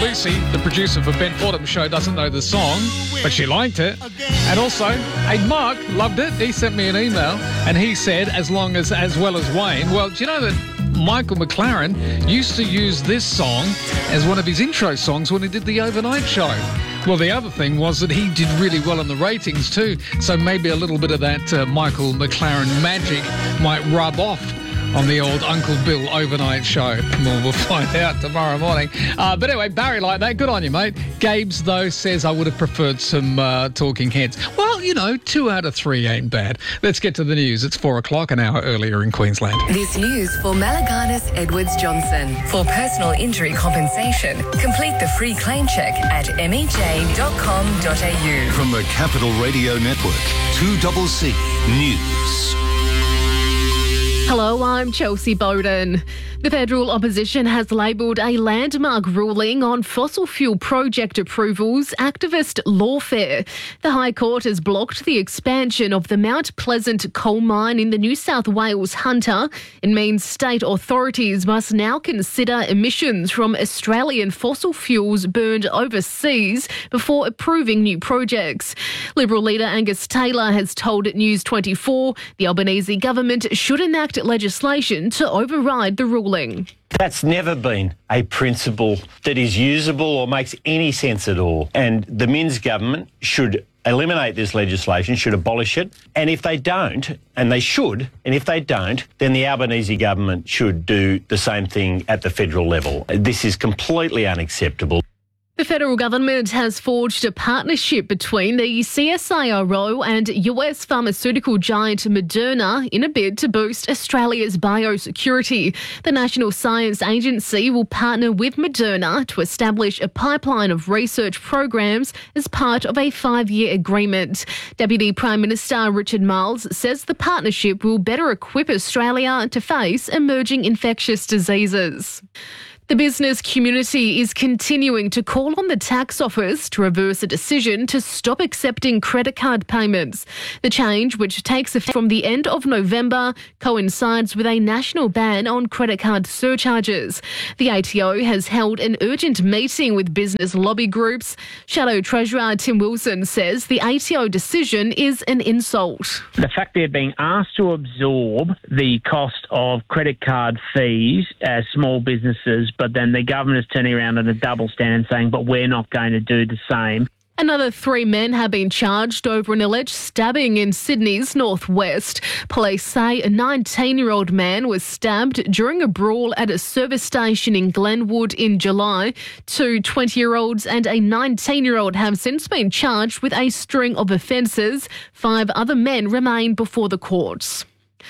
Lucy, the producer for Ben Fordham's show, doesn't know the song, but she liked it. And also, hey, Mark loved it. He sent me an email, and he said, as well as Wayne. Well, do you know that Michael McLaren used to use this song as one of his intro songs when he did the overnight show? Well, the other thing was that he did really well in the ratings too, so maybe a little bit of that Michael McLaren magic might rub off on the old Uncle Bill overnight show. Well, we'll find out tomorrow morning. But anyway, Barry liked that. Good on you, mate. Gabes, though, says I would have preferred some Talking Heads. Well, 2 out of 3 ain't bad. Let's get to the news. It's 4 o'clock, an hour earlier in Queensland. This news for Malaganas Edwards Johnson. For personal injury compensation, complete the free claim check at mej.com.au. From the Capital Radio Network, 2CC News. Hello, I'm Chelsea Bowden. The federal opposition has labelled a landmark ruling on fossil fuel project approvals activist lawfare. The High Court has blocked the expansion of the Mount Pleasant coal mine in the New South Wales Hunter. It means state authorities must now consider emissions from Australian fossil fuels burned overseas before approving new projects. Liberal leader Angus Taylor has told News 24 the Albanese government should enact legislation to override the ruling. That's never been a principle that is usable or makes any sense at all. And the Minns government should eliminate this legislation, should abolish it. And if they don't, and they should, and if they don't, then the Albanese government should do the same thing at the federal level. This is completely unacceptable. The federal government has forged a partnership between the CSIRO and US pharmaceutical giant Moderna in a bid to boost Australia's biosecurity. The National Science Agency will partner with Moderna to establish a pipeline of research programs as part of a 5-year agreement. Deputy Prime Minister Richard Marles says the partnership will better equip Australia to face emerging infectious diseases. The business community is continuing to call on the tax office to reverse a decision to stop accepting credit card payments. The change, which takes effect from the end of November, coincides with a national ban on credit card surcharges. The ATO has held an urgent meeting with business lobby groups. Shadow Treasurer Tim Wilson says the ATO decision is an insult. The fact they're being asked to absorb the cost of credit card fees as small businesses, but then the government is turning around on a double standard saying, but we're not going to do the same. Another 3 men have been charged over an alleged stabbing in Sydney's northwest. Police say a 19-year-old man was stabbed during a brawl at a service station in Glenwood in July. 2 20-year-olds and a 19-year-old have since been charged with a string of offences. 5 other men remain before the courts.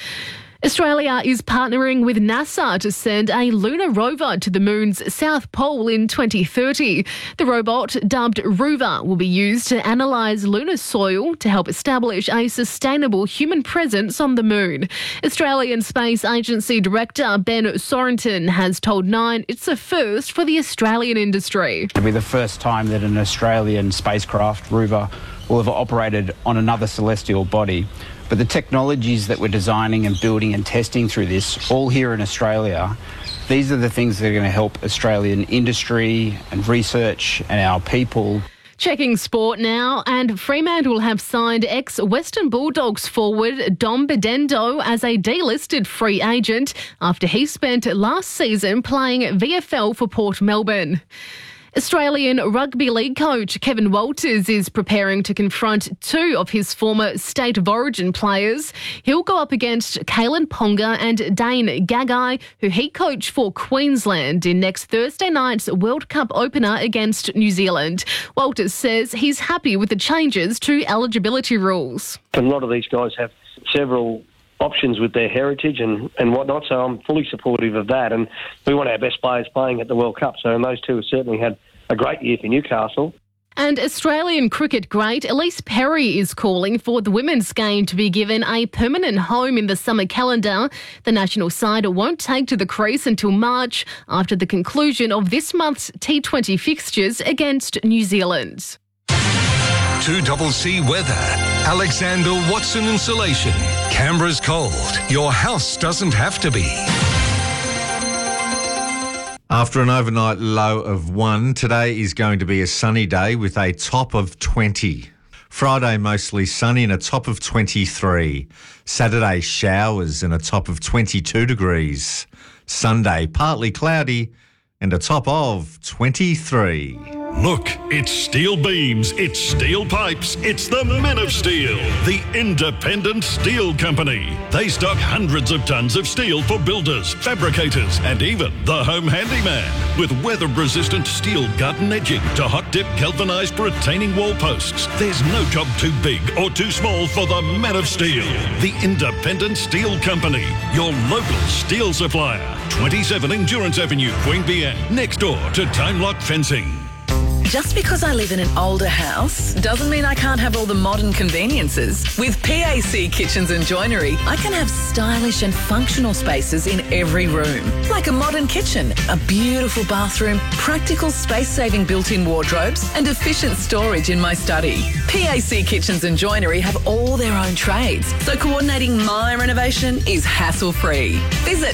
Australia is partnering with NASA to send a lunar rover to the moon's south pole in 2030. The robot, dubbed Rover, will be used to analyse lunar soil to help establish a sustainable human presence on the moon. Australian Space Agency Director Ben Sorenton has told Nine it's a first for the Australian industry. It'll be the first time that an Australian spacecraft, Rover, will have operated on another celestial body. But the technologies that we're designing and building and testing through this, all here in Australia, these are the things that are going to help Australian industry and research and our people. Checking sport now, and Fremantle have signed ex-Western Bulldogs forward Dom Bedendo as a delisted free agent after he spent last season playing VFL for Port Melbourne. Australian Rugby League coach Kevin Walters is preparing to confront 2 of his former State of Origin players. He'll go up against Kalen Ponga and Dane Gagai, who he coached for Queensland in next Thursday night's World Cup opener against New Zealand. Walters says he's happy with the changes to eligibility rules. A lot of these guys have several options with their heritage and whatnot, so I'm fully supportive of that. And we want our best players playing at the World Cup, so those 2 have certainly had a great year for Newcastle. And Australian cricket great Elise Perry is calling for the women's game to be given a permanent home in the summer calendar. The national side won't take to the crease until March after the conclusion of this month's T20 fixtures against New Zealand. 2CC weather. Alexander Watson Insulation. Canberra's cold. Your house doesn't have to be. After an overnight low of 1, today is going to be a sunny day with a top of 20. Friday, mostly sunny and a top of 23. Saturday, showers and a top of 22 degrees. Sunday, partly cloudy and a top of 23. Look, it's steel beams, it's steel pipes, it's the Men of Steel, the independent steel company. They stock hundreds of tons of steel for builders, fabricators, and even the home handyman. With weather-resistant steel gut edging to hot-dip galvanised retaining wall posts, there's no job too big or too small for the Men of Steel, the independent steel company, your local steel supplier. 27 Endurance Avenue, Queanbeyan, next door to Time Lock Fencing. Just because I live in an older house doesn't mean I can't have all the modern conveniences. With PAC Kitchens and Joinery, I can have stylish and functional spaces in every room. Like a modern kitchen, a beautiful bathroom, practical space-saving built-in wardrobes and efficient storage in my study. PAC Kitchens and Joinery have all their own trades, so coordinating my renovation is hassle-free. Visit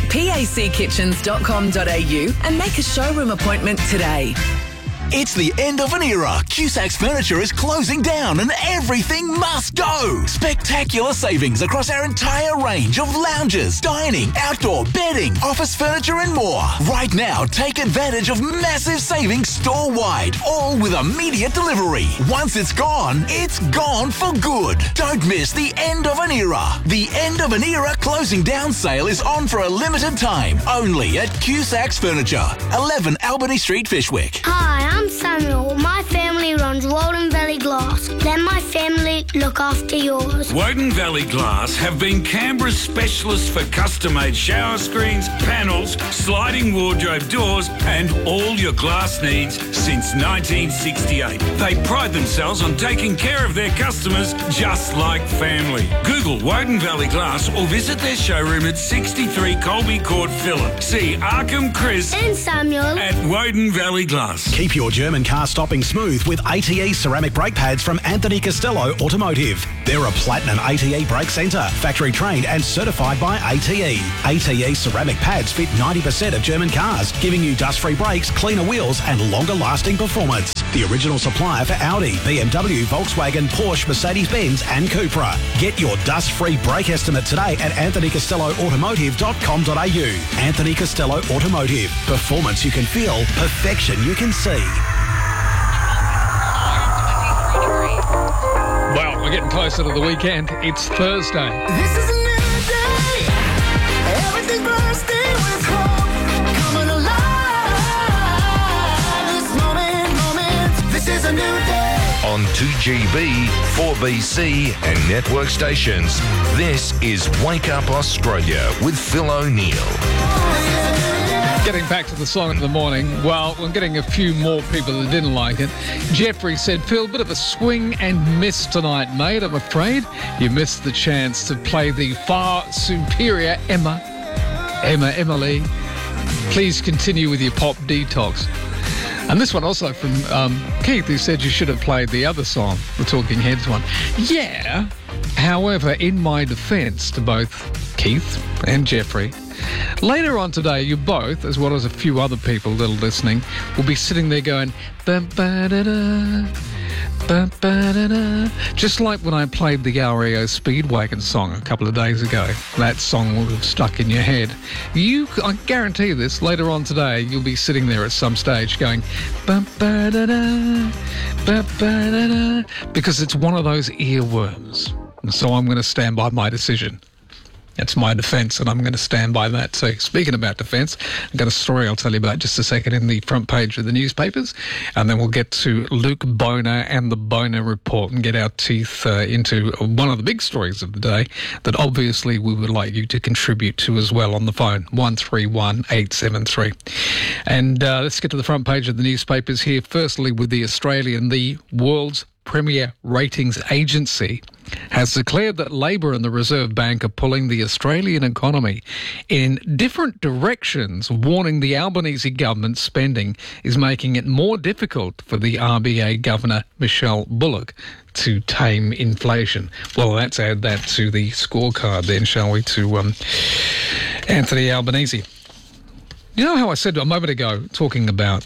packitchens.com.au and make a showroom appointment today. It's the end of an era. Cusac's Furniture is closing down and everything must go. Spectacular savings across our entire range of lounges, dining, outdoor, bedding, office furniture and more. Right now, take advantage of massive savings store-wide, all with immediate delivery. Once it's gone for good. Don't miss the end of an era. The end of an era closing down sale is on for a limited time, only at Cusac's Furniture, 11 Albany Street, Fishwick. Hi, I'm Samuel. My family runs Woden Valley Glass. Let my family look after yours. Woden Valley Glass have been Canberra's specialists for custom-made shower screens, panels, sliding wardrobe doors and all your glass needs since 1968. They pride themselves on taking care of their customers just like family. Google Woden Valley Glass or visit their showroom at 63 Colby Court, Phillip. See Arkham Chris and Samuel at Woden Valley Glass. Keep your German car stopping smooth with ATE ceramic brake pads from Anthony Costello Automotive. They're a platinum ATE brake centre, factory trained and certified by ATE. ATE ceramic pads fit 90% of German cars, giving you dust-free brakes, cleaner wheels and longer lasting performance. The original supplier for Audi, BMW, Volkswagen, Porsche, Mercedes-Benz and Cupra. Get your dust-free brake estimate today at anthonycostelloautomotive.com.au. Anthony Costello Automotive. Performance you can feel, perfection you can see. Well, we're getting closer to the weekend. It's Thursday. This is a new day. Everything's bursting with hope. Coming alive. This moment. This is a new day. On 2GB, 4BC and network stations, this is Wake Up Australia with Phil O'Neill. Getting back to the song of the morning, well, we're getting a few more people that didn't like it. Jeffrey said, Phil, bit of a swing and miss tonight, mate. I'm afraid you missed the chance to play the far superior Emily. Please continue with your pop detox. And this one also from Keith, who said you should have played the other song, the Talking Heads one. Yeah, however, in my defence to both Keith and Jeffrey, later on today, you both, as well as a few other people that are listening, will be sitting there going, ba-ba-da-da, ba-ba-da-da. Just like when I played the REO Speedwagon song a couple of days ago. That song will have stuck in your head. I guarantee this, later on today, you'll be sitting there at some stage going, ba-ba-da-da, ba-ba-da-da, because it's one of those earworms. And so I'm going to stand by my decision. That's my defence, and I'm going to stand by that too. Speaking about defence, I've got a story I'll tell you about just a second in the front page of the newspapers, and then we'll get to Luke Boner and the Boner Report and get our teeth into one of the big stories of the day that obviously we would like you to contribute to as well on the phone, 131873. And let's get to the front page of the newspapers here, firstly with The Australian. The world's premier ratings agency has declared that Labor and the Reserve Bank are pulling the Australian economy in different directions, warning the Albanese government's spending is making it more difficult for the RBA Governor Michelle Bullock to tame inflation. Well, let's add that to the scorecard then, shall we, to Anthony Albanese. You know how I said a moment ago, talking about,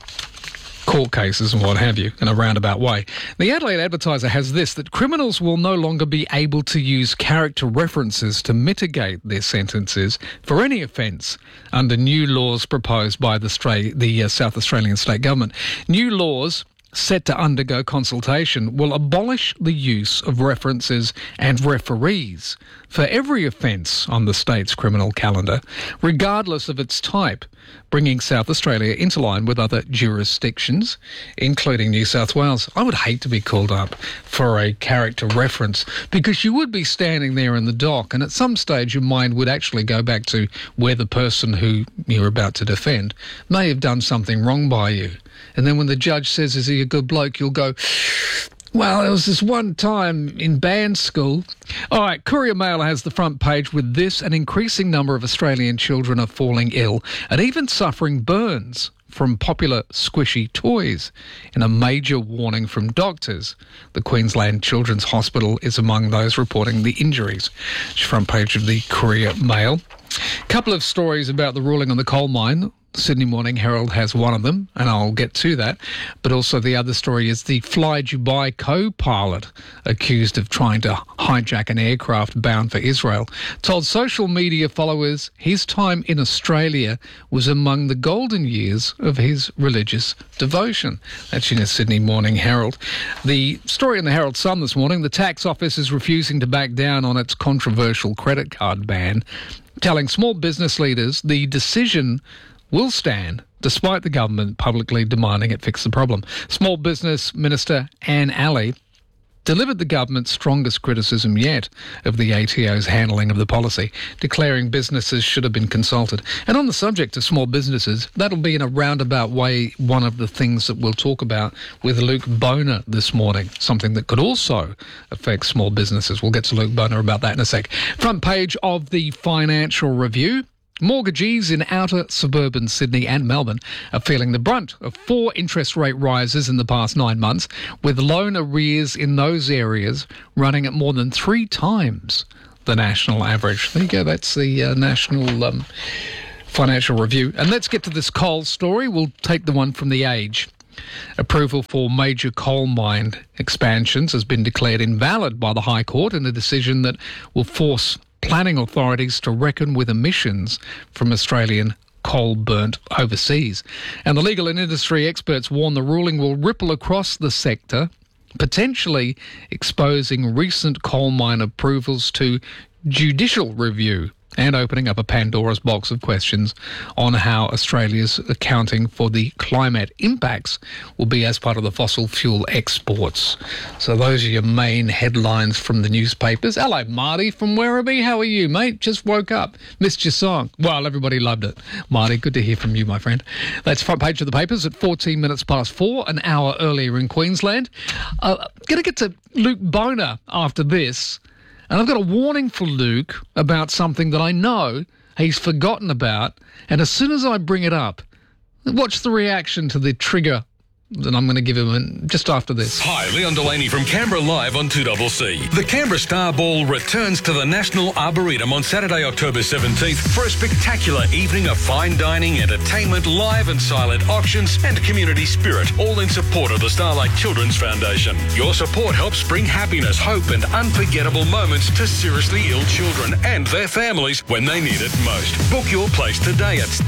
court cases and what have you, in a roundabout way. The Adelaide Advertiser has this, that criminals will no longer be able to use character references to mitigate their sentences for any offence under new laws proposed by the South Australian State Government. New laws set to undergo consultation will abolish the use of references and referees for every offence on the state's criminal calendar, regardless of its type, bringing South Australia into line with other jurisdictions, including New South Wales. I would hate to be called up for a character reference, because you would be standing there in the dock and at some stage your mind would actually go back to where the person who you're about to defend may have done something wrong by you. And then when the judge says, is he a good bloke, you'll go, well, there was this one time in band school. All right, Courier Mail has the front page with this: an increasing number of Australian children are falling ill and even suffering burns from popular squishy toys, in a major warning from doctors. The Queensland Children's Hospital is among those reporting the injuries. Front page of the Courier Mail. Couple of stories about the ruling on the coal mine. Sydney Morning Herald has one of them, and I'll get to that. But also the other story is the Fly Dubai co-pilot accused of trying to hijack an aircraft bound for Israel told social media followers his time in Australia was among the golden years of his religious devotion. That's in the Sydney Morning Herald. The story in the Herald Sun this morning: the tax office is refusing to back down on its controversial credit card ban, telling small business leaders the decision will stand despite the government publicly demanding it fix the problem. Small Business Minister Anne Alley delivered the government's strongest criticism yet of the ATO's handling of the policy, declaring businesses should have been consulted. And on the subject of small businesses, that'll be in a roundabout way one of the things that we'll talk about with Luke Boner this morning, something that could also affect small businesses. We'll get to Luke Boner about that in a sec. Front page of the Financial Review. Mortgagees in outer suburban Sydney and Melbourne are feeling the brunt of 4 interest rate rises in the past 9 months, with loan arrears in those areas running at more than 3 times the national average. There you go, that's the National Financial Review. And let's get to this coal story. We'll take the one from The Age. Approval for major coal mine expansions has been declared invalid by the High Court in a decision that will force planning authorities to reckon with emissions from Australian coal burnt overseas. And the legal and industry experts warn the ruling will ripple across the sector, potentially exposing recent coal mine approvals to judicial review and opening up a Pandora's box of questions on how Australia's accounting for the climate impacts will be as part of the fossil fuel exports. So those are your main headlines from the newspapers. Hello, Marty from Werribee. How are you, mate? Just woke up. Missed your song. Well, everybody loved it. Marty, good to hear from you, my friend. That's front page of the papers at 14 minutes past 4, an hour earlier in Queensland. Going to get to Luke Boner after this. And I've got a warning for Luke about something that I know he's forgotten about. And as soon as I bring it up, watch the reaction to the trigger that I'm going to give him just after this. Hi, Leon Delaney from Canberra Live on 2CC. The Canberra Star Ball returns to the National Arboretum on Saturday, October 17th for a spectacular evening of fine dining, entertainment, live and silent auctions and community spirit, all in support of the Starlight Children's Foundation. Your support helps bring happiness, hope and unforgettable moments to seriously ill children and their families when they need it most. Book your place today at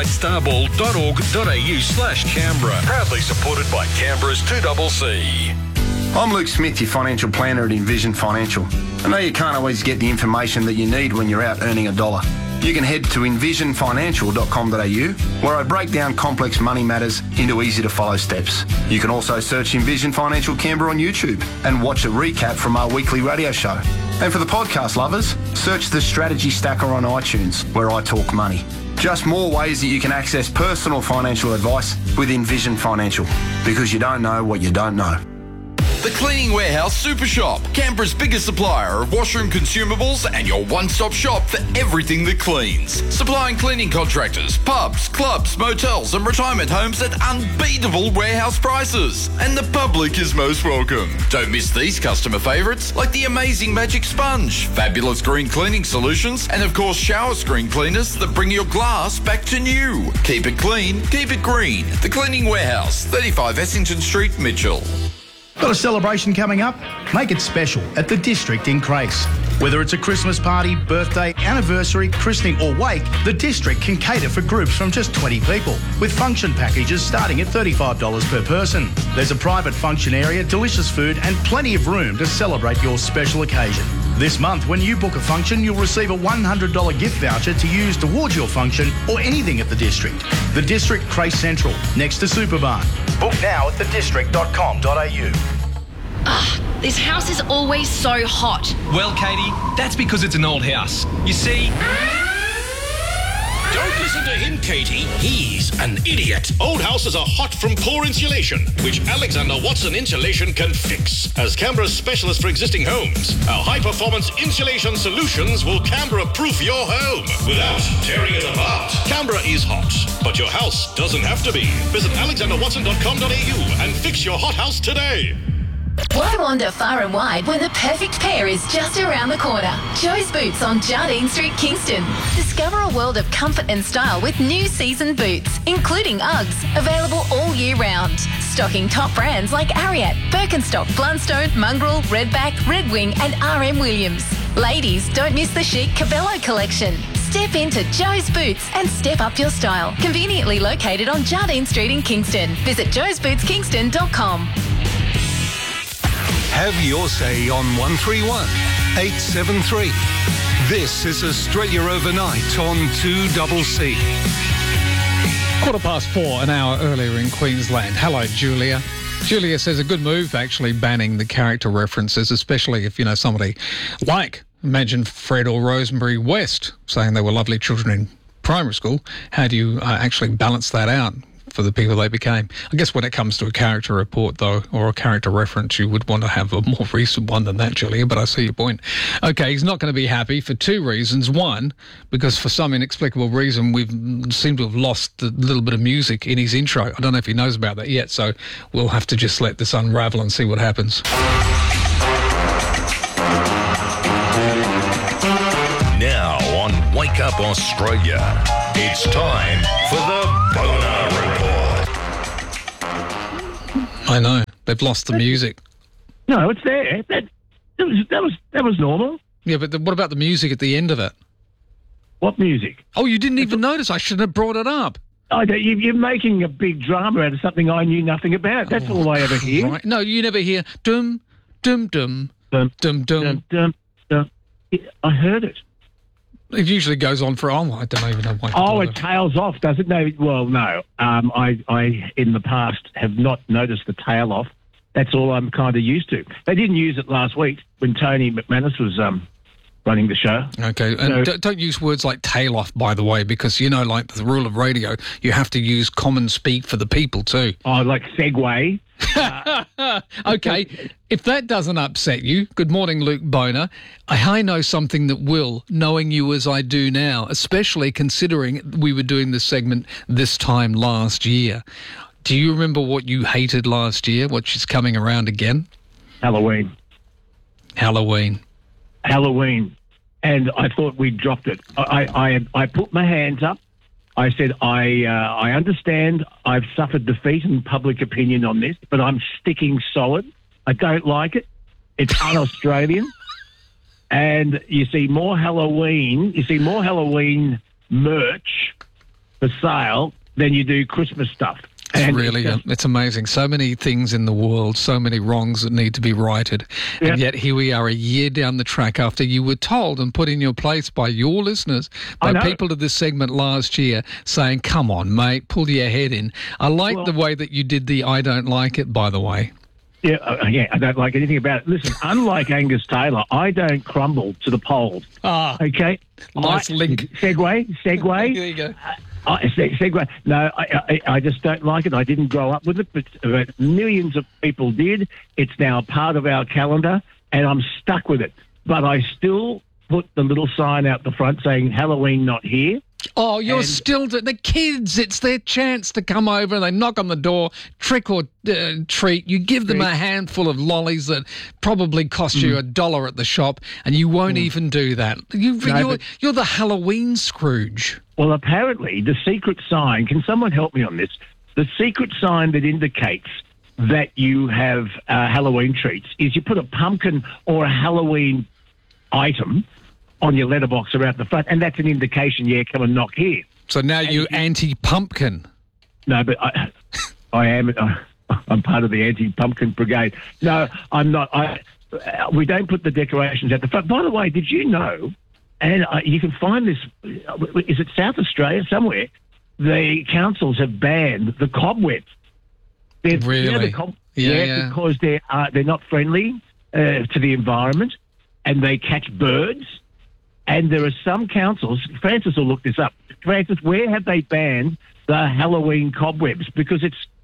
starlightstarball.org.au/Canberra. Proudly supported by Canberra's 2CC. I'm Luke Smith, your financial planner at Envision Financial. I know you can't always get the information that you need when you're out earning a dollar. You can head to envisionfinancial.com.au, where I break down complex money matters into easy-to-follow steps. You can also search Envision Financial Canberra on YouTube and watch a recap from our weekly radio show. And for the podcast lovers, search the Strategy Stacker on iTunes, where I talk money. Just more ways that you can access personal financial advice with Envision Financial, because you don't know what you don't know. The Cleaning Warehouse Super Shop, Canberra's biggest supplier of washroom consumables and your one-stop shop for everything that cleans. Supplying cleaning contractors, pubs, clubs, motels and retirement homes at unbeatable warehouse prices. And the public is most welcome. Don't miss these customer favourites like the amazing Magic Sponge, fabulous green cleaning solutions, and of course shower screen cleaners that bring your glass back to new. Keep it clean, keep it green. The Cleaning Warehouse, 35 Essington Street, Mitchell. Got a celebration coming up? Make it special at the District in Crace. Whether it's a Christmas party, birthday, anniversary, christening or wake, the District can cater for groups from just 20 people, with function packages starting at $35 per person. There's a private function area, delicious food and plenty of room to celebrate your special occasion. This month, when you book a function, you'll receive a $100 gift voucher to use towards your function or anything at the District. The District Crace Central, next to Superbarn. Book now at thedistrict.com.au. This house is always so hot. Well, Katie, that's because it's an old house. You see... Don't listen to him, Katie. He's an idiot. Old houses are hot from poor insulation, which Alexander Watson Insulation can fix. As Canberra's specialist for existing homes, our high-performance insulation solutions will Canberra-proof your home without tearing it apart. Canberra is hot, but your house doesn't have to be. Visit alexanderwatson.com.au and fix your hot house today. Why wander far and wide when the perfect pair is just around the corner? Joe's Boots on Jardine Street, Kingston. Discover a world of comfort and style with new season boots, including Uggs, available all year round. Stocking top brands like Ariat, Birkenstock, Blundstone, Mongrel, Redback, Red Wing and RM Williams. Ladies, don't miss the chic Cabello collection. Step into Joe's Boots and step up your style. Conveniently located on Jardine Street in Kingston. Visit joesbootskingston.com. Have your say on 131 873. This is Australia Overnight on 2CC. 4:15, an hour earlier in Queensland. Hello, Julia. Julia says a good move actually banning the character references, especially if you know somebody like, imagine Fred or Rosemary West saying they were lovely children in primary school. How do you actually balance that out for the people they became? I guess when it comes to a character report, though, or a character reference, you would want to have a more recent one than that, Julia, but I see your point. Okay, he's not going to be happy for two reasons. One, because for some inexplicable reason, we've seemed to have lost a little bit of music in his intro. I don't know if he knows about that yet, so we'll have to just let this unravel and see what happens. Now on Wake Up Australia, it's time for the Boner Report. I know. They've lost the music. No, it's there. That was normal. Yeah, but what about the music at the end of it? What music? Oh, you didn't even notice. I should have brought it up. You're making a big drama out of something I knew nothing about. That's all I ever hear. Right. No, you never hear dum, dum, dum, dum, dum, dum, dum, dum. I heard it. It usually goes on for, I don't even know why. Oh, it tails off, does it? No, well, no. I in the past have not noticed the tail off. That's all I'm kind of used to. They didn't use it last week when Tony McManus was running the show. Okay, and don't use words like tail off, by the way, because, you know, like the rule of radio, you have to use common speak for the people too. Oh, like segue. Okay, if that doesn't upset you, good morning, Luke Boner. I know something that will, knowing you as I do now, especially considering we were doing this segment this time last year. Do you remember what you hated last year, which is coming around again? Halloween. And I thought we dropped it. I put my hands up. I said, I understand I've suffered defeat in public opinion on this, but I'm sticking solid. I don't like it. It's un-Australian. And you see more Halloween merch for sale than you do Christmas stuff. And it's amazing. So many things in the world, so many wrongs that need to be righted. Yep. And yet here we are a year down the track after you were told and put in your place by your listeners, by people to this segment last year, saying, come on, mate, pull your head in. I like the way that you did the I don't like it, by the way. Yeah, I don't like anything about it. Listen, unlike Angus Taylor, I don't crumble to the polls. Okay? Nice link. Segue. There you go. No, I just don't like it. I didn't grow up with it, but millions of people did. It's now a part of our calendar, and I'm stuck with it. But I still put the little sign out the front saying Halloween not here. Oh, the kids. It's their chance to come over. They knock on the door, trick or treat. You give them a handful of lollies that probably cost you $1 at the shop, and you won't even do that. You're the Halloween Scrooge. Well, apparently, the secret sign, can someone help me on this? The secret sign that indicates that you have Halloween treats is you put a pumpkin or a Halloween item on your letterbox around the front, and that's an indication, come and knock here. So now you're anti-pumpkin. No, but I am. I'm part of the anti-pumpkin brigade. No, I'm not. We don't put the decorations at the front. By the way, did you know, and you can find this, is it South Australia somewhere, the councils have banned the cobwebs. Really? Because they're not friendly to the environment, and they catch birds. And there are some councils, Francis will look this up. Francis, where have they banned the Halloween cobwebs? Because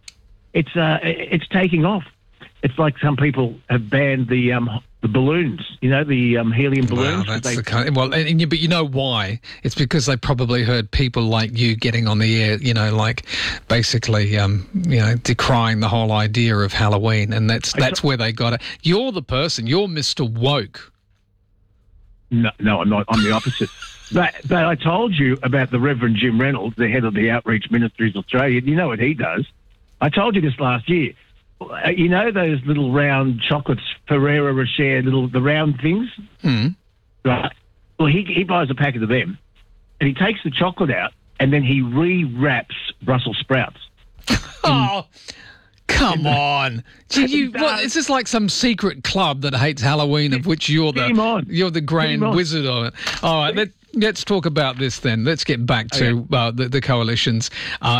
it's taking off. It's like some people have banned the balloons, the helium balloons. Well, that's but you know why? It's because they probably heard people like you getting on the air, basically, decrying the whole idea of Halloween, and that's where they got it. You're the person. You're Mr. Woke. No, I'm not. I'm the opposite. But I told you about the Reverend Jim Reynolds, the head of the Outreach Ministries Australia. You know what he does. I told you this last year. You know those little round chocolates, Ferrero Rocher, the round things? Right. Well, he buys a packet of them, and he takes the chocolate out, and then he re-wraps Brussels sprouts. Oh, come on. Is this like some secret club that hates Halloween, of which you're the grand wizard of it? All right, let's talk about this then. Let's get back to the coalition's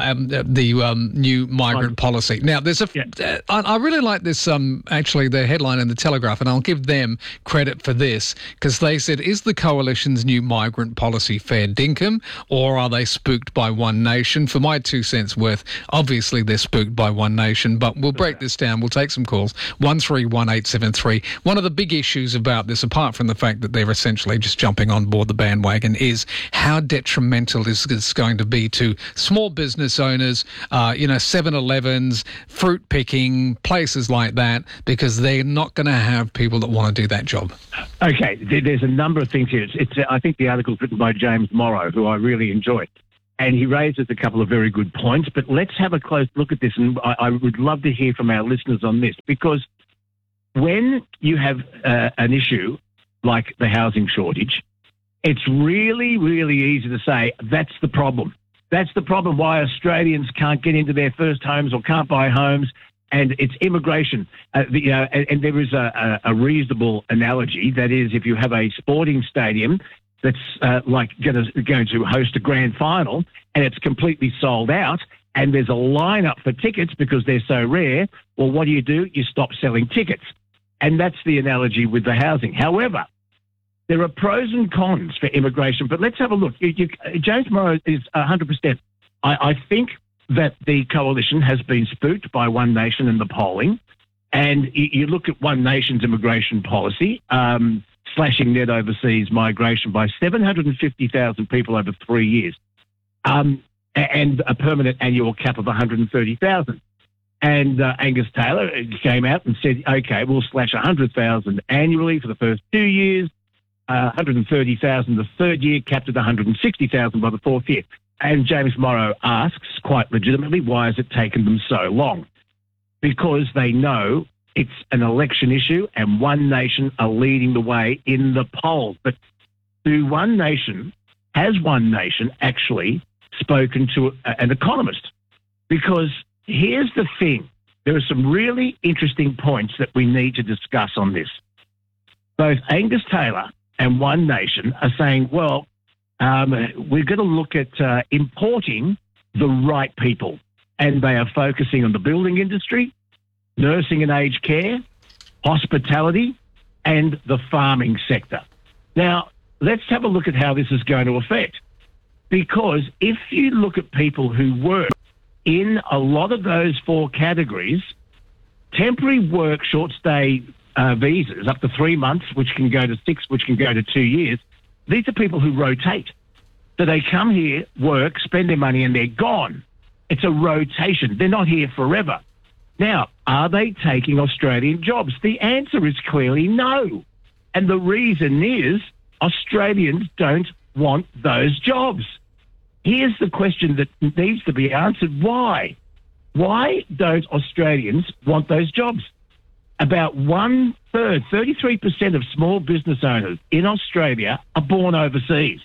the new migrant policy. Now, there's I really like this, actually, the headline in the Telegraph, and I'll give them credit for this, because they said, is the coalition's new migrant policy fair dinkum, or are they spooked by One Nation? For my 2 cents worth, obviously they're spooked by One Nation, but we'll break this down. We'll take some calls. 131873. One of the big issues about this, apart from the fact that they're essentially just jumping on board the bandwagon, is how detrimental is this going to be to small business owners, 7-Elevens, fruit picking, places like that, because they're not going to have people that want to do that job. Okay, there's a number of things here. I think the article's written by James Morrow, who I really enjoy. And he raises a couple of very good points, but let's have a close look at this, and I would love to hear from our listeners on this, because when you have an issue like the housing shortage, it's really, really easy to say that's the problem. That's the problem why Australians can't get into their first homes or can't buy homes, and it's immigration. And there is a reasonable analogy. That is, if you have a sporting stadium that's like going to host a grand final and it's completely sold out and there's a lineup for tickets because they're so rare, well, what do? You stop selling tickets. And that's the analogy with the housing. However, there are pros and cons for immigration, but let's have a look. James Morrow is 100%. I think that the coalition has been spooked by One Nation in the polling, and you look at One Nation's immigration policy, slashing net overseas migration by 750,000 people over 3 years, and a permanent annual cap of 130,000. And Angus Taylor came out and said, OK, we'll slash 100,000 annually for the first 2 years, 130,000 the third year, capped at 160,000 by the fourth year. And James Morrow asks, quite legitimately, why has it taken them so long? Because they know it's an election issue and One Nation are leading the way in the polls. But has One Nation actually spoken to an economist? Because here's the thing. There are some really interesting points that we need to discuss on this. Both Angus Taylor and One Nation are saying, well, we're going to look at importing the right people. And they are focusing on the building industry, nursing and aged care, hospitality, and the farming sector. Now, let's have a look at how this is going to affect. Because if you look at people who work in a lot of those 4 categories, temporary work, short stay visas, up to 3 months, which can go to 6, which can go to 2 years, these are people who rotate. So they come here, work, spend their money, and they're gone. It's a rotation. They're not here forever. Now, are they taking Australian jobs? The answer is clearly no. And the reason is Australians don't want those jobs. Here's the question that needs to be answered. Why? Why don't Australians want those jobs? About 1/3, 33% of small business owners in Australia are born overseas.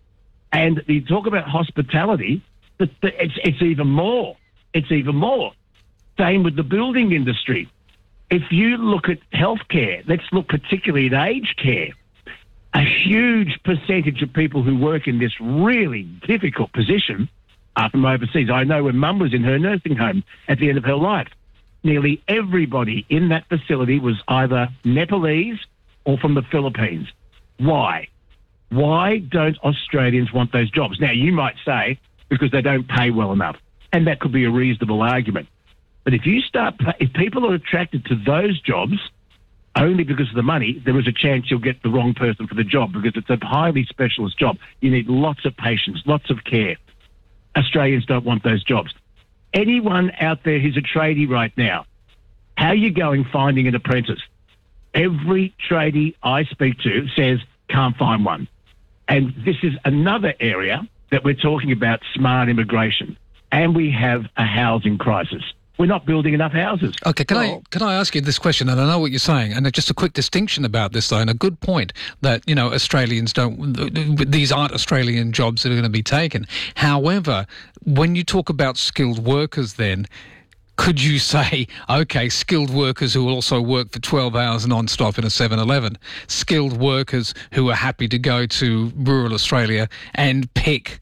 And you talk about hospitality, it's even more. It's even more. Same with the building industry. If you look at healthcare, let's look particularly at aged care. A huge percentage of people who work in this really difficult position are from overseas. I know when Mum was in her nursing home at the end of her life, nearly everybody in that facility was either Nepalese or from the Philippines. Why? Why don't Australians want those jobs? Now, you might say because they don't pay well enough, and that could be a reasonable argument. But if people are attracted to those jobs only because of the money, there is a chance you'll get the wrong person for the job because it's a highly specialist job. You need lots of patience, lots of care. Australians don't want those jobs. Anyone out there who's a tradie right now, how are you going finding an apprentice? Every tradie I speak to says, can't find one. And this is another area that we're talking about, smart immigration. And we have a housing crisis. We're not building enough houses. Okay, can I ask you this question? And I know what you're saying, and just a quick distinction about this, though, and a good point that, you know, Australians these aren't Australian jobs that are going to be taken. However, when you talk about skilled workers then, could you say, okay, skilled workers who also work for 12 hours non-stop in a 7-Eleven, skilled workers who are happy to go to rural Australia and pick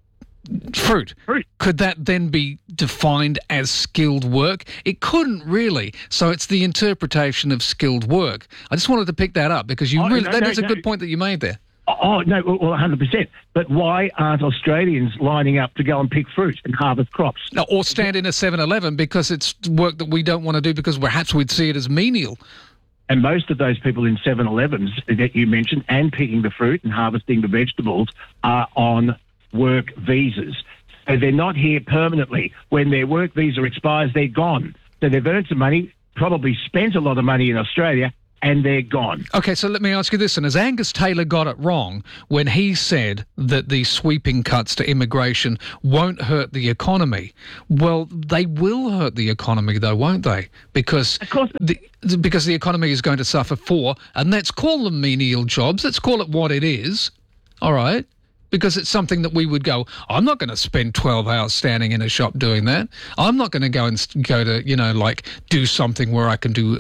fruit. Could that then be defined as skilled work? It couldn't really. So it's the interpretation of skilled work. I just wanted to pick that up because that is a good point that you made there. Oh, no, well, 100%. But why aren't Australians lining up to go and pick fruit and harvest crops? No, or stand in a 7-Eleven because it's work that we don't want to do because perhaps we'd see it as menial. And most of those people in 7-Elevens that you mentioned and picking the fruit and harvesting the vegetables are on work visas. So they're not here permanently. When their work visa expires, they're gone. So they've earned some money, probably spent a lot of money in Australia, and they're gone. Okay, so let me ask you this, and has Angus Taylor got it wrong when he said that the sweeping cuts to immigration won't hurt the economy? Well, they will hurt the economy, though, won't they? Because the economy is going to suffer and let's call them menial jobs, let's call it what it is, all right? Because it's something that we would go, I'm not going to spend 12 hours standing in a shop doing that. I'm not going to go to, do something where I can do,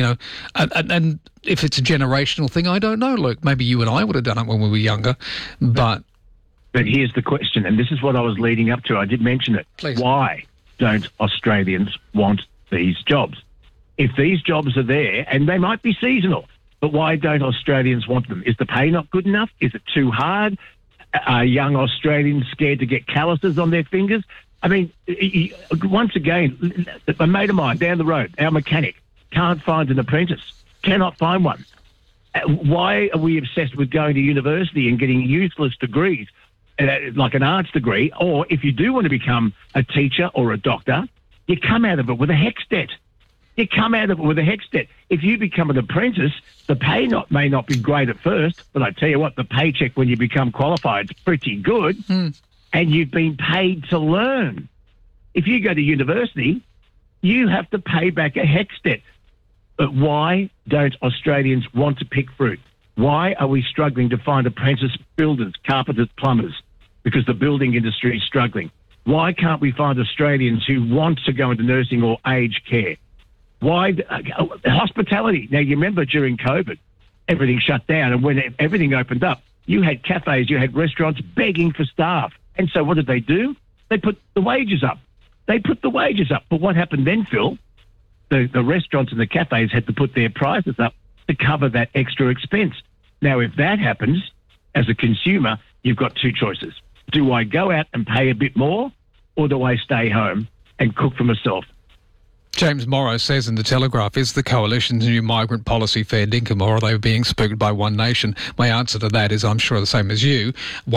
and if it's a generational thing, I don't know, Luke. Maybe you and I would have done it when we were younger, but here's the question, and this is what I was leading up to. I did mention it. Please. Why don't Australians want these jobs? If these jobs are there, and they might be seasonal, but why don't Australians want them? Is the pay not good enough? Is it too hard? Are young Australians scared to get calluses on their fingers? I mean, once again, a mate of mine down the road, our mechanic, can't find an apprentice, cannot find one. Why are we obsessed with going to university and getting useless degrees, like an arts degree? Or if you do want to become a teacher or a doctor, you come out of it with a HECS debt. You come out of it with a HECS debt. If you become an apprentice, the pay may not be great at first, but I tell you what, the paycheck when you become qualified is pretty good, and you've been paid to learn. If you go to university, you have to pay back a HECS debt. But why don't Australians want to pick fruit? Why are we struggling to find apprentice builders, carpenters, plumbers? Because the building industry is struggling. Why can't we find Australians who want to go into nursing or aged care? Why hospitality? Now, you remember during COVID, everything shut down, and when everything opened up, you had cafes, you had restaurants begging for staff. And so what did they do? They put the wages up. But what happened then, Phil? The restaurants and the cafes had to put their prices up to cover that extra expense. Now, if that happens, as a consumer, you've got two choices. Do I go out and pay a bit more, or do I stay home and cook for myself? James Morrow says in The Telegraph, is the Coalition's new migrant policy fair dinkum, or are they being spooked by One Nation? My answer to that is, I'm sure the same as you.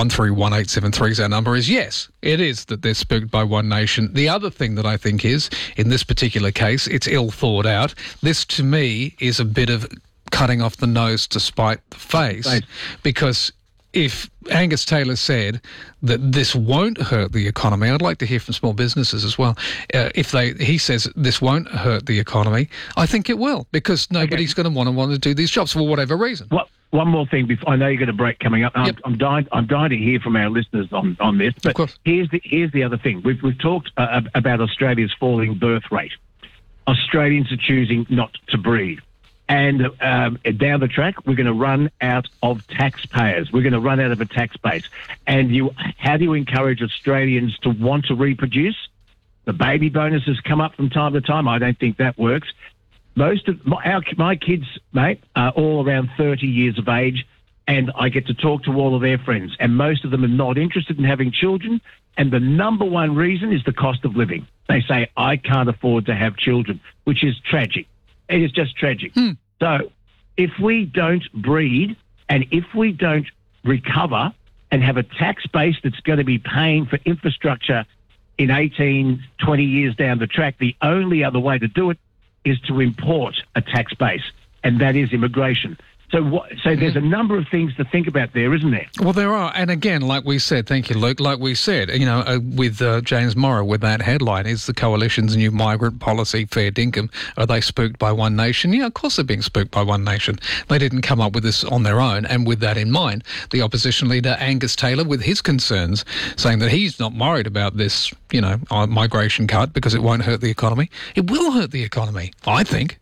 131873 is our number, is yes, it is that they're spooked by One Nation. The other thing that I think is, in this particular case, it's ill thought out. This, to me, is a bit of cutting off the nose to spite the face, because if Angus Taylor said that this won't hurt the economy, I'd like to hear from small businesses as well. He says this won't hurt the economy, I think it will, because nobody's going to want to do these jobs for whatever reason. Well, one more thing before I know you've got a break coming up. Yep. I'm dying to hear from our listeners on this. But here's the other thing. We've talked about Australia's falling birth rate. Australians are choosing not to breed. And down the track, we're going to run out of taxpayers. We're going to run out of a tax base. And how do you encourage Australians to want to reproduce? The baby bonuses come up from time to time. I don't think that works. Most of my kids, mate, are all around 30 years of age, and I get to talk to all of their friends. And most of them are not interested in having children. And the number one reason is the cost of living. They say, I can't afford to have children, which is tragic. It is just tragic. So if we don't breed and if we don't recover and have a tax base that's going to be paying for infrastructure in 18, 20 years down the track, the only other way to do it is to import a tax base, and that is immigration. So there's a number of things to think about there, isn't there? Well, there are. And again, like we said, thank you, Luke, like we said, with James Morrow, with that headline, is the Coalition's new migrant policy fair dinkum? Are they spooked by One Nation? Yeah, of course they're being spooked by One Nation. They didn't come up with this on their own. And with that in mind, the opposition leader, Angus Taylor, with his concerns, saying that he's not worried about this, migration cut because it won't hurt the economy. It will hurt the economy, I think.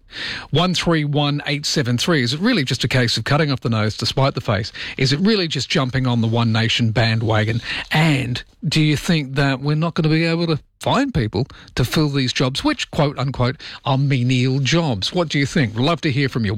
131873. Is it really just a case of cutting off the nose to spite the face? Is it really just jumping on the One Nation bandwagon? And do you think that we're not going to be able to find people to fill these jobs, which, quote unquote, are menial jobs? What do you think? Love to hear from you.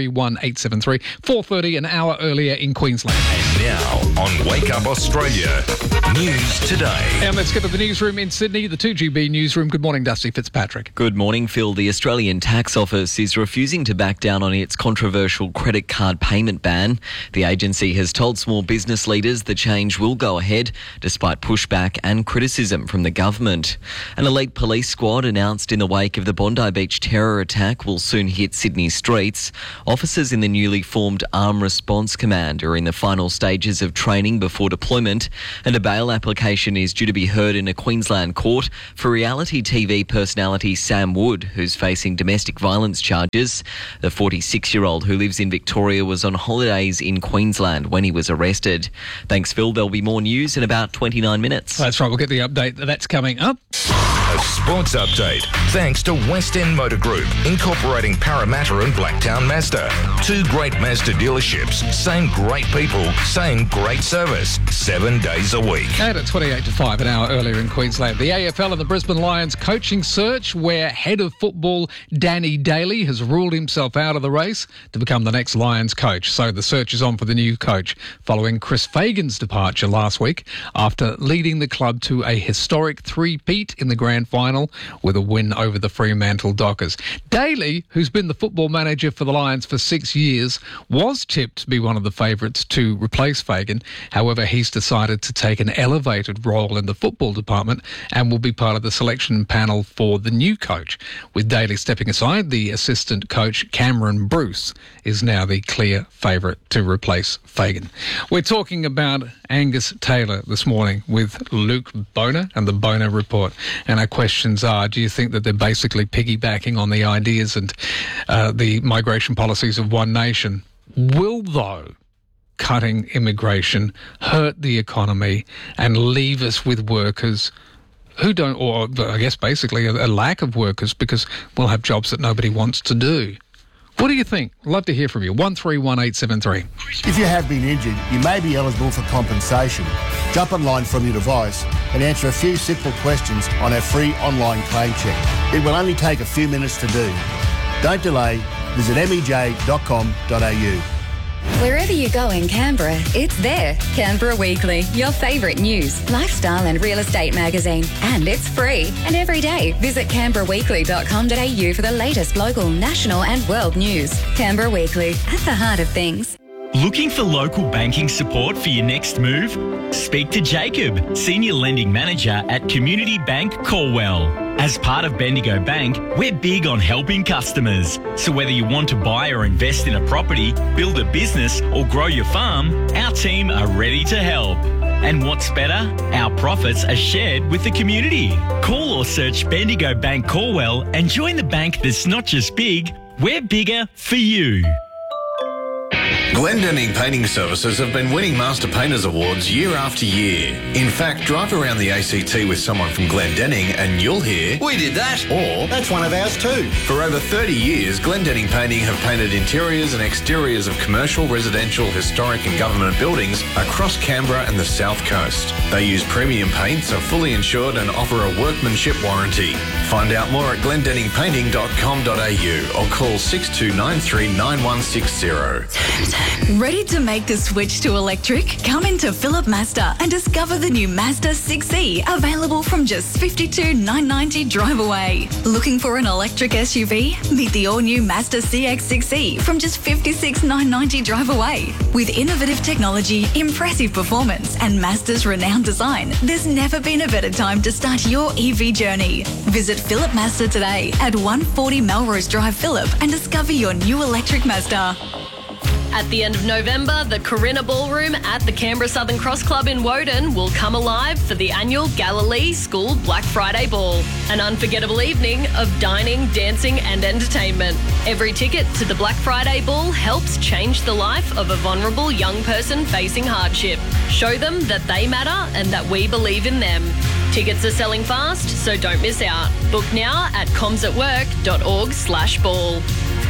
131873. 4:30, an hour earlier in Queensland. And now on Wake Up Australia, News Today. And let's get to the newsroom in Sydney, the 2GB newsroom. Good morning, Dusty Fitzpatrick. Good morning, Phil. The Australian Tax Office is refusing to back down on its controversial credit card payment ban. The agency has told small business leaders the change will go ahead, despite pushback and criticism from the government. An elite police squad announced in the wake of the Bondi Beach terror attack will soon hit Sydney streets. Officers in the newly formed Armed Response Command are in the final stages of training before deployment, and a bail application is due to be heard in a Queensland court for reality TV personality Sam Wood, who's facing domestic violence charges. The 46-year-old who lives in Victoria was on holidays in Queensland when he was arrested. Thanks, Phil. There'll be more news in about 29 minutes. That's right. We'll get the update. That's coming up. A sports update thanks to West End Motor Group, incorporating Parramatta and Blacktown Mazda. Two great Mazda dealerships, same great people, same great service, 7 days a week. And at 28 to 5, an hour earlier in Queensland, the AFL and the Brisbane Lions coaching search, where head of football Danny Daly has ruled himself out of the race to become the next Lions coach. So the search is on for the new coach following Chris Fagan's departure last week after leading the club to a historic three-peat in the grand final with a win over the Fremantle Dockers. Daly, who's been the football manager for the Lions for 6 years, was tipped to be one of the favourites to replace Fagan. However, he's decided to take an elevated role in the football department and will be part of the selection panel for the new coach. With Daly stepping aside, the assistant coach Cameron Bruce is now the clear favourite to replace Fagan. We're talking about Angus Taylor this morning with Luke Boner and the Boner Report. And our questions are, do you think that they're basically piggybacking on the ideas and the migration policies of One Nation? Will, though, cutting immigration hurt the economy and leave us with workers who don't, or I guess basically a lack of workers, because we'll have jobs that nobody wants to do? What do you think? Love to hear from you. 131873. If you have been injured, you may be eligible for compensation. Jump online from your device and answer a few simple questions on our free online claim check. It will only take a few minutes to do. Don't delay. Visit mej.com.au. Wherever you go in Canberra, it's there. Canberra Weekly, your favourite news, lifestyle and real estate magazine. And it's free. And every day, visit canberraweekly.com.au for the latest local, national and world news. Canberra Weekly, at the heart of things. Looking for local banking support for your next move? Speak to Jacob, Senior Lending Manager at Community Bank Corwell. As part of Bendigo Bank, we're big on helping customers. So whether you want to buy or invest in a property, build a business or grow your farm, our team are ready to help. And what's better? Our profits are shared with the community. Call or search Bendigo Bank Corwell and join the bank that's not just big, we're bigger for you. Glendenning Painting Services have been winning Master Painters Awards year after year. In fact, drive around the ACT with someone from Glendenning and you'll hear, "We did that," or "That's one of ours too." For over 30 years, Glendenning Painting have painted interiors and exteriors of commercial, residential, historic and government buildings across Canberra and the South Coast. They use premium paints, are fully insured and offer a workmanship warranty. Find out more at glendenningpainting.com.au or call 6293 9160. Ready to make the switch to electric? Come into Philip Mazda and discover the new Mazda 6e, available from just $52,990 drive away. Looking for an electric SUV? Meet the all-new Mazda CX-6e from just $56,990 drive away. With innovative technology, impressive performance and Mazda's renowned design, there's never been a better time to start your EV journey. Visit Philip Mazda today at 140 Melrose Drive, Phillip, and discover your new electric Mazda. At the end of November, the Corinna Ballroom at the Canberra Southern Cross Club in Woden will come alive for the annual Galilee School Black Friday Ball, an unforgettable evening of dining, dancing and entertainment. Every ticket to the Black Friday Ball helps change the life of a vulnerable young person facing hardship. Show them that they matter and that we believe in them. Tickets are selling fast, so don't miss out. Book now at comsatwork.org/ball.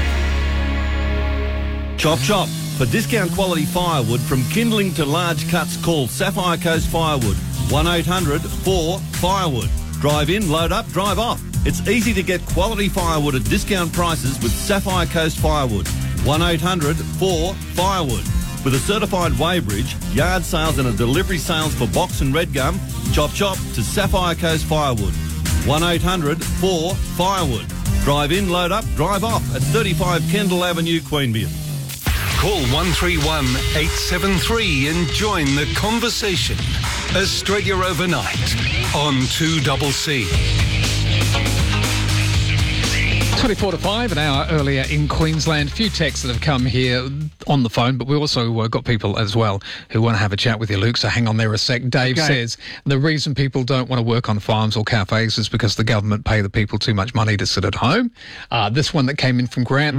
Chop Chop. For discount quality firewood from kindling to large cuts, call Sapphire Coast Firewood. 1-800-4-FIREWOOD. Drive in, load up, drive off. It's easy to get quality firewood at discount prices with Sapphire Coast Firewood. 1-800-4-FIREWOOD. With a certified weighbridge, yard sales and a delivery sales for box and red gum, Chop Chop to Sapphire Coast Firewood. 1-800-4-FIREWOOD. Drive in, load up, drive off at 35 Kendall Avenue, Queanbeyan. Call 131 873 and join the conversation. Australia Overnight on 2CC. 24 to 5, an hour earlier in Queensland. A few texts that have come here on the phone, but we also got people as well who want to have a chat with you, Luke, so hang on there a sec. Dave says the reason people don't want to work on farms or cafes is because the government pay the people too much money to sit at home. This one that came in from Grant.